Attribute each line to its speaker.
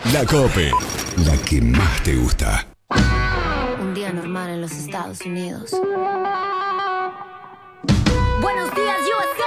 Speaker 1: La COPE, la que más te gusta.
Speaker 2: Un día normal en los Estados Unidos.